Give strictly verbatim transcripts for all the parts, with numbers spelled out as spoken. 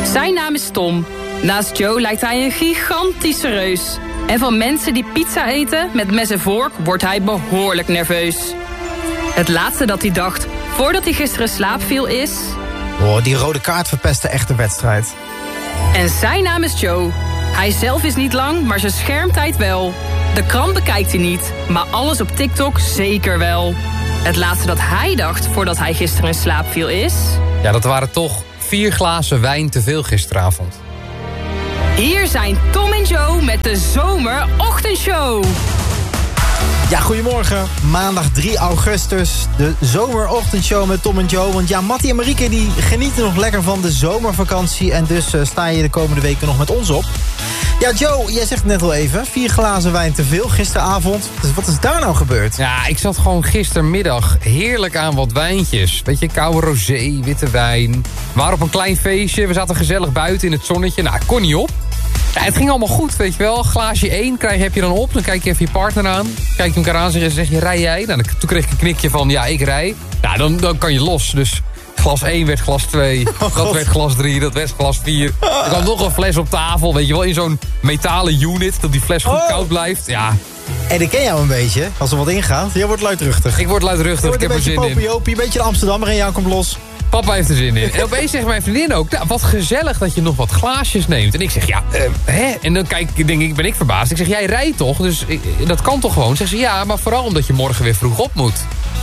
Zijn naam is Tom. Naast Joe lijkt hij een gigantische reus. En van mensen die pizza eten met mes en vork wordt hij behoorlijk nerveus. Het laatste dat hij dacht voordat hij gisteren in slaap viel is... Oh, die rode kaart verpestte echt de wedstrijd. En zijn naam is Joe. Hij zelf is niet lang, maar zijn schermtijd wel. De krant bekijkt hij niet, maar alles op TikTok zeker wel. Het laatste dat hij dacht voordat hij gisteren in slaap viel is... Ja, dat waren toch vier glazen wijn te veel gisteravond. Hier zijn Tom en Joe met de Zomerochtendshow. Ja, goedemorgen. Maandag drie augustus, de Zomerochtendshow met Tom en Joe. Want ja, Mattie en Marieke die genieten nog lekker van de zomervakantie. En dus uh, sta je de komende weken nog met ons op. Ja, Joe, jij zegt het net al even. Vier glazen wijn te veel gisteravond. Dus wat is daar nou gebeurd? Ja, ik zat gewoon gistermiddag heerlijk aan wat wijntjes. Weet je, koude rosé, witte wijn. We waren op een klein feestje. We zaten gezellig buiten in het zonnetje. Nou, kon niet op. Ja, het ging allemaal goed, weet je wel. Glaasje één krijg, heb je dan op. Dan kijk je even je partner aan. Kijk je elkaar aan en zeg je, rij jij? Nou, toen kreeg ik een knikje van, ja, ik rij. Nou, dan, dan kan je los. Dus glas één werd glas twee. Oh, dat werd glas drie, dat werd glas vier. Er kwam nog een fles op tafel, weet je wel. In zo'n metalen unit, dat die fles goed oh. koud blijft. Ja. En ik ken jou een beetje, als er wat ingaat. Jij wordt luidruchtig. Ik word luidruchtig, ik heb er zin in. Een beetje popiopie, een beetje de Amsterdammer en jou komt los. Papa heeft er zin in. En opeens zegt mijn vriendin ook, nou, wat gezellig dat je nog wat glaasjes neemt. En ik zeg, ja, uh, hè? En dan kijk, denk ik, ben ik verbaasd. Ik zeg, jij rijdt toch? Dus ik, dat kan toch gewoon? Zegt ze, ja, maar vooral omdat je morgen weer vroeg op moet.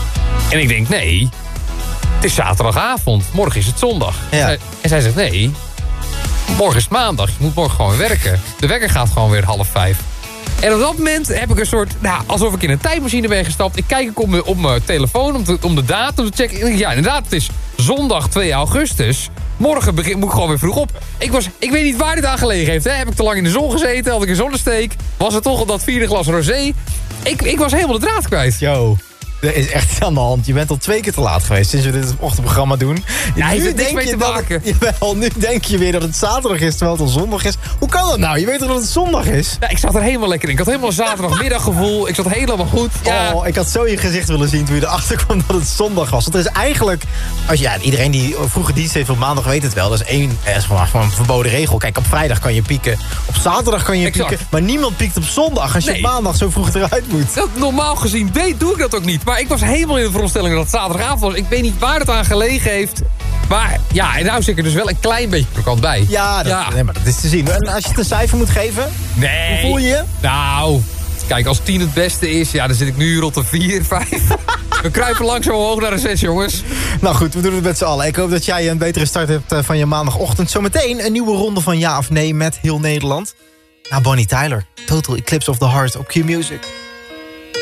En ik denk, nee, het is zaterdagavond. Morgen is het zondag. Ja. En zij zegt, nee, morgen is het maandag. Je moet morgen gewoon werken. De wekker gaat gewoon weer half vijf. En op dat moment heb ik een soort, nou, alsof ik in een tijdmachine ben gestapt. Ik kijk op mijn, op mijn telefoon om, te, om de datum te checken. Ja, inderdaad, het is zondag twee augustus. Morgen begin, moet ik gewoon weer vroeg op. Ik, was, ik weet niet waar dit aan gelegen heeft. Hè. Heb ik te lang in de zon gezeten? Had ik een zonnesteek? Was het toch op dat vierde glas rosé? Ik, ik was helemaal de draad kwijt. Yo. Er is echt aan de hand. Je bent al twee keer te laat geweest sinds we dit ochtendprogramma doen. Ja, heeft er niks mee te maken. Het, jawel, nu denk je weer dat het zaterdag is terwijl het al zondag is. Hoe kan dat nou? Je weet toch dat het zondag is? Ja, ik zat er helemaal lekker in. Ik had helemaal een zaterdagmiddaggevoel. Ik zat helemaal goed. Ja. Oh, ik had zo je gezicht willen zien toen je erachter kwam dat het zondag was. Want er is eigenlijk... Als je, ja, iedereen die vroege dienst heeft op maandag weet het wel. Dat is één er is gewoon een verboden regel. Kijk, op vrijdag kan je pieken. Op zaterdag kan je exact. pieken. Maar niemand piekt op zondag als je nee. op maandag zo vroeg eruit moet. Dat, normaal gezien deed, doe ik dat ook niet. Maar ik was helemaal in de veronderstelling dat het zaterdagavond was. Ik weet niet waar het aan gelegen heeft. Maar ja, en nou zit ik er dus wel een klein beetje krokant bij. Ja, dat, ja. Nee, maar dat is te zien. En als je het een cijfer moet geven, nee. Hoe voel je je? Nou, kijk, als tien het beste is, ja, dan zit ik nu rond de vier, vijf. We kruipen langzaam omhoog naar de zes, jongens. Nou goed, we doen het met z'n allen. Ik hoop dat jij een betere start hebt van je maandagochtend. Zometeen een nieuwe ronde van ja of nee met heel Nederland. Nou, Bonnie Tyler, Total Eclipse of the Heart op Q Music.